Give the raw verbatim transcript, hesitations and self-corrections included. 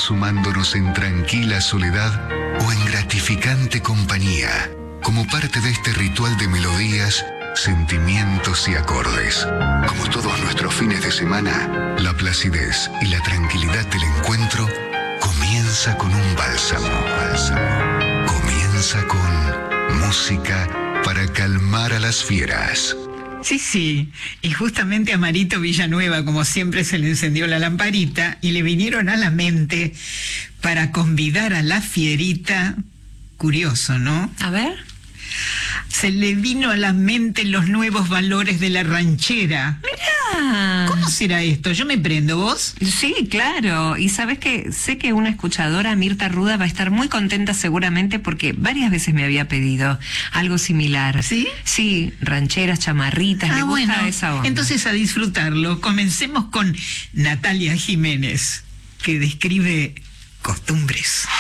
sumándonos en tranquila soledad o en gratificante compañía, como parte de este ritual de melodías, sentimientos y acordes. Como todos nuestros fines de semana, la placidez y la tranquilidad del encuentro comienza con un bálsamo. bálsamo. Comienza con música para calmar a las fieras. Sí, sí, y justamente a Marito Villanueva, como siempre, se le encendió la lamparita y le vinieron a la mente para convidar a la fierita. Curioso, ¿no? A ver. Se le vino a la mente los nuevos valores de la ranchera. Mirá. ¿Cómo será esto? Yo me prendo, ¿vos? Sí, claro. Y sabes que sé que una escuchadora, Mirta Ruda, va a estar muy contenta seguramente porque varias veces me había pedido algo similar. ¿Sí? Sí, rancheras, chamarritas, Ah, le gusta bueno, esa onda. entonces a disfrutarlo. Comencemos con Natalia Jiménez, que describe costumbres.